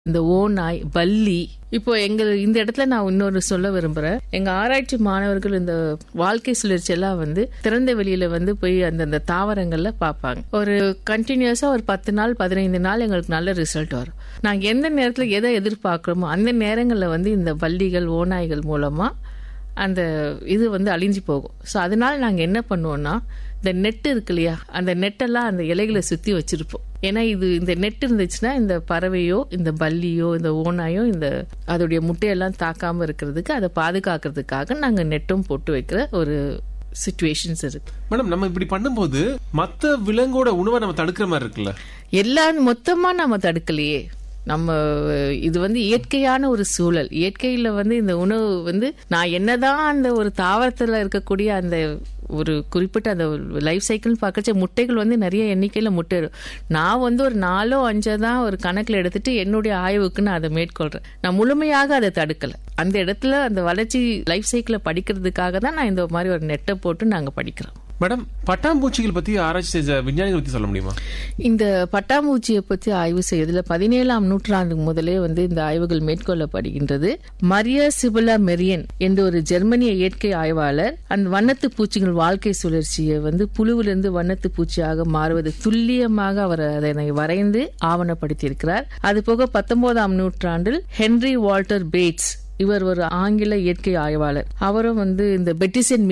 இந்த ஓநாய், பல்லி. இப்போ இந்த இடத்துல நான் இன்னொரு சொல்ல விரும்புறேன். எங்க ஆராய்ச்சி மாணவர்கள் இந்த வாழ்க்கை சுழற்சி எல்லாம் திறந்த வெளியில போய் அந்த தாவரங்கள்ல பார்ப்பாங்க. ஒரு கண்டினியூஸா ஒரு 10 நாள் 15 நாள் எங்களுக்கு நல்ல ரிசல்ட் வரும். நாங்க எந்த நேரத்துல எதை எதிர்பார்க்கிறோமோ அந்த நேரங்கள்ல இந்த பல்லிகள், ஓநாய்கள் மூலமா அந்த இது அழிஞ்சு போகும். ஸோ அதனால நாங்க என்ன பண்ணுவோம்னா, இந்த நெட் இருக்கு இல்லையா, அந்த நெட்டெல்லாம் அந்த இலைகளை சுத்தி வச்சிருப்போம். ஏன்னா இந்த நெட் இருந்துச்சுன்னா இந்த பறவையோ, இந்த பல்லியோ, இந்த ஓனாயோ அதோடைய முட்டையெல்லாம் தாக்காம இருக்கிறதுக்கு, அதை பாதுகாக்கிறதுக்காக நாங்க நெட்டும் போட்டு வைக்கிற ஒரு சிச்சுவேஷன்ஸ் இருக்கு. மேடம், நம்ம இப்படி பண்ணும்போது மத்த விலங்கோட உணவை நம்ம தடுக்கிற மாதிரி இருக்குல்ல? எல்லாம் மொத்தமா நம்ம தடுக்கலையே. நம்ம இது இயற்கையான ஒரு சூழல். இயற்கையில இந்த உணவு நான் என்னதான் அந்த ஒரு தாவரத்துல இருக்கக்கூடிய அந்த ஒரு குறிப்பிட்ட அந்த லைஃப் சைக்கிள் பார்க்கச்ச முட்டைகள் நிறைய எண்ணிக்கையில முட்டை. நான் ஒரு 4 or 5 தான் ஒரு கணக்குல எடுத்துட்டு என்னுடைய ஆய்வுக்கு நான் அதை மேற்கொள்றேன். நான் முழுமையாக அதை தடுக்கல. அந்த இடத்துல அந்த வளர்ச்சி லைஃப் சைக்கிளை படிக்கிறதுக்காக தான் நான் இந்த மாதிரி ஒரு நெட்டை போட்டு நாங்க படிக்கிறோம். மேடம், பட்டாம்பூச்சிகள் பத்தி ஆராய்ச்சி செஞ்ச விஞ்ஞானிகள் பத்தி சொல்ல முடியுமா? இந்த பட்டாம்பூச்சியை பத்தி ஆய்வு செய்யறதுல 17ஆம் நூற்றாண்டுக்கு முதலே இந்த ஆய்வுகள் மேற்கொள்ளப்படுகின்றது. மரியா சிபுலா மெரியன் என்ற ஒரு ஜெர்மனிய இயற்கை ஆய்வாளர் அந்த வண்ணத்து பூச்சிகள் வாழ்க்கை சுழற்சியை புழுவிலிருந்து வண்ணத்து பூச்சியாக மாறுவது துல்லியமாக அவர் அதனை வரைந்து ஆவணப்படுத்தியிருக்கிறார். அது போக 19ஆம் நூற்றாண்டில் ஹென்ரி வால்டர் பேட்ஸ், இவர் ஒரு ஆங்கில இயற்கை ஆய்வாளர். அவரும் இந்த பெட்டிசன்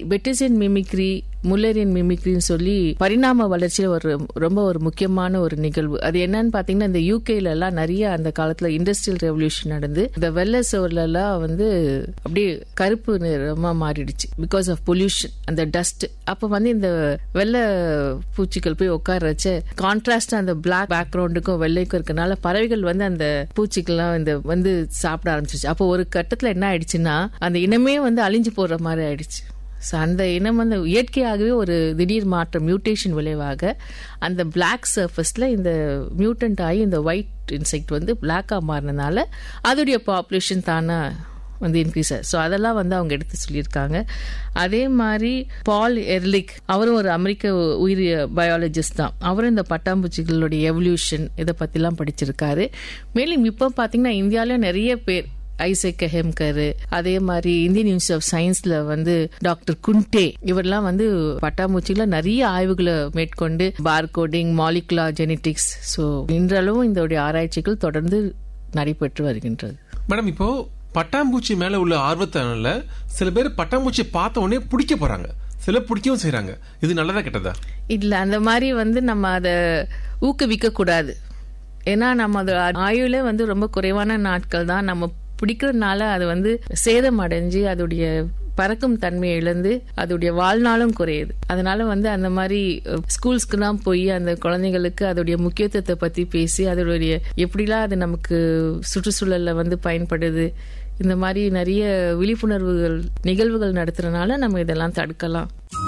மிமிக்ரி, முல்லரின் மிமிக்ரின்னு சொல்லி பரிணாம வளர்ச்சியில ரொம்ப ஒரு முக்கியமான ஒரு நிகழ்வு. அது என்னன்னு பாத்தீங்கன்னா, இந்த யூகேல எல்லாம் நிறைய அந்த காலத்துல இண்டஸ்ட்ரியல் ரெவல்யூஷன் நடந்து இந்த வெள்ளை சோர்ல எல்லாம் அப்படியே கருப்பு நிறமா மாறிடுச்சு பிகாஸ் ஆஃப் பொல்யூஷன், அந்த டஸ்ட். அப்ப இந்த வெள்ளை பூச்சிகள் போய் உட்கார்றச்ச கான்ட்ராஸ்ட் அந்த பிளாக் பேக்ரவுண்டுக்கும் வெள்ளைக்கும் இருக்கனால பறவைகள் அந்த பூச்சிகள்லாம் சாப்பிட ஆரம்பிச்சிருச்சு. அப்போ ஒரு கட்டத்துல என்ன ஆயிடுச்சுன்னா, அந்த இனமே அழிஞ்சு போற மாதிரி ஆயிடுச்சு. அந்த இனம் இயற்கையாகவே ஒரு திடீர் மாற்றம், மியூட்டேஷன் விளைவாக அந்த பிளாக் சர்ஃபேஸ்ல இந்த மியூட்டன்ட் ஆகி இந்த ஒயிட் இன்செக்ட் பிளாக்கா மாறினால அதோடைய பாப்புலேஷன் தானா இன்க்ரீஸ். ஸோ அதெல்லாம் அவங்க எடுத்து சொல்லியிருக்காங்க. அதே மாதிரி பால் எர்லிக், அவரும் ஒரு அமெரிக்க உயிரிய பயாலஜிஸ்ட் தான். அவரும் இந்த பட்டாம்பூச்சிகளுடைய எவல்யூஷன் இதை பத்திலாம் படிச்சிருக்காரு. மேலும் இப்போ பாத்தீங்கன்னா இந்தியாவில நிறைய பேர், ஐசக் ஹெம்கர், அதே மாதிரி இந்தியன் இன்ஸ்டிடியூட் ஆஃப் சயின்ஸ்ல டாக்டர் குண்டே, இவரெல்லாம் பட்டாம்பூச்சிகள நிறைய ஆய்வுகளை மேற்கொண்டு பார்கோடிங், மாலிகுலர் ஜெனடிக்ஸ். ஸோ இன்றளவும் இந்த ஆராய்ச்சிகள் தொடர்ந்து நடைபெற்று வருகின்றது. மேடம், இப்போ பட்டாம்பூச்சி மேல உள்ள ஆர்வத்தால சில பேர் பட்டாம்பூச்சி பார்த்த உடனே பிடிக்க போறாங்க, சில பிடிக்கவும் செய்யறாங்க. இது நல்லதா கெட்டதா? இல்ல, அந்த மாதிரி நம்ம அதை ஊக்குவிக்க கூடாது. ஏன்னா நம்ம அது ஆயுள ரொம்ப குறைவான நாட்கள் தான். நம்ம பிடிக்கிறதுனால அது சேதம் அடைஞ்சு அதோடைய பறக்கும் தன்மையை இழந்து அதோடைய வாழ்நாளும் குறையுது. அதனால அந்த மாதிரி ஸ்கூல்ஸ்க்குலாம் போய் அந்த குழந்தைங்களுக்கு அதோடைய முக்கியத்துவத்தை பத்தி பேசி அதோடைய எப்படிலாம் அது நமக்கு சுற்றுச்சூழல்ல பயன்படுது, இந்த மாதிரி நிறைய விழிப்புணர்வுகள் நிகழ்வுகள் நடத்துறதுனால நம்ம இதெல்லாம் தடுக்கலாம்.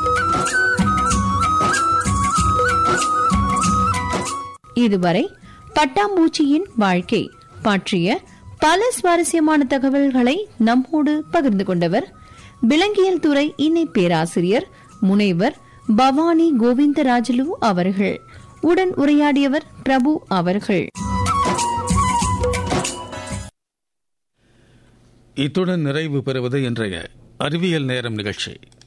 இதுவரை பட்டாம்பூச்சியின் வாழ்க்கை பற்றிய பல சுவாரஸ்யமான தகவல்களை நம்மோடு பகிர்ந்து கொண்டவர் விலங்கியல் துறை இணை பேராசிரியர் முனைவர் பவானி கோவிந்தராஜலு அவர்கள். உடன் உரையாடியவர் பிரபு அவர்கள். இத்துடன் நிறைவு பெறுவது இன்றைய அறிவியல் நேரம் நிகழ்ச்சி.